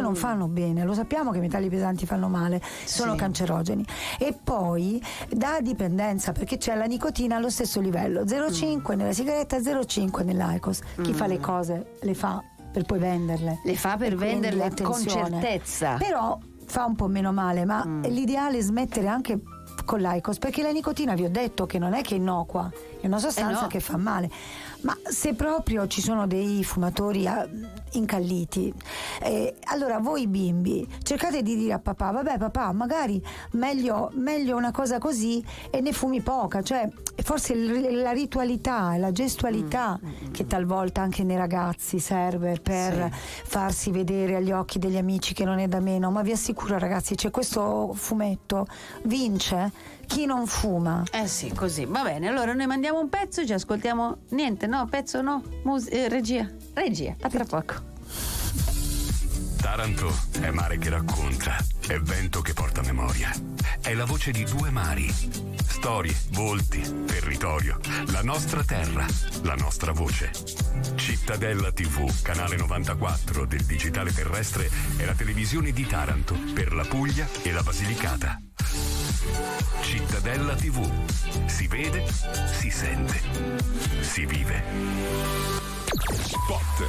non fanno bene, lo sappiamo che i metalli pesanti fanno male, sono cancerogeni. E poi da dipendenza, perché c'è la nicotina allo stesso livello, 0,5 nella sigaretta, 0,5 nell'Aicos. Chi fa le cose le fa per poi venderle. Le fa per venderle con certezza. Però fa un po' meno male, ma l'ideale è smettere anche con l'Aicos, perché la nicotina vi ho detto che non è che è innocua, è una sostanza che fa male. Ma se proprio ci sono dei fumatori incalliti, allora voi bimbi cercate di dire a papà: vabbè papà, magari meglio una cosa così e ne fumi poca, cioè forse la ritualità e la gestualità che talvolta anche nei ragazzi serve per farsi vedere agli occhi degli amici che non è da meno. Ma vi assicuro ragazzi, c'è questo fumetto, vince chi non fuma. Sì, così, va bene. Allora noi mandiamo un pezzo, ci ascoltiamo niente, no, pezzo no, regia, a tra poco. Taranto è mare che racconta, è vento che porta memoria, è la voce di due mari, storie, volti, territorio, la nostra terra, la nostra voce. Cittadella TV, canale 94 del digitale terrestre, è la televisione di Taranto per la Puglia e la Basilicata. Cittadella TV, si vede, si sente, si vive. Spot.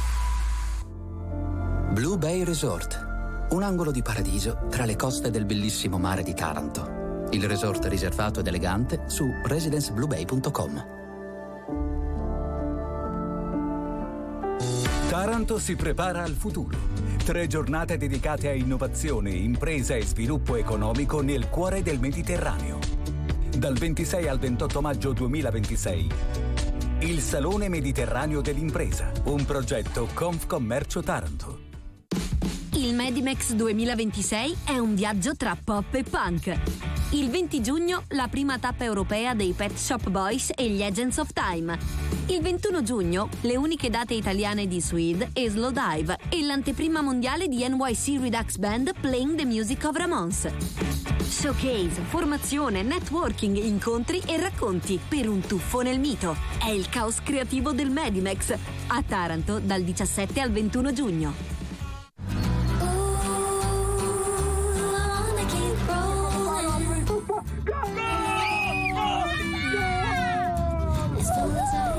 Blue Bay Resort, un angolo di paradiso tra le coste del bellissimo mare di Taranto. Il resort riservato ed elegante su residencebluebay.com. Taranto si prepara al futuro. 3 giornate dedicate a innovazione, impresa e sviluppo economico nel cuore del Mediterraneo. Dal 26 al 28 maggio 2026. Il Salone Mediterraneo dell'Impresa, un progetto Confcommercio Taranto. Il Medimex 2026 è un viaggio tra pop e punk. Il 20 giugno la prima tappa europea dei Pet Shop Boys e gli Agents of Time. Il 21 giugno le uniche date italiane di Swede e Slowdive e l'anteprima mondiale di NYC Redux Band Playing the Music of Ramones. Showcase, formazione, networking, incontri e racconti per un tuffo nel mito. È il caos creativo del Medimex a Taranto dal 17 al 21 giugno.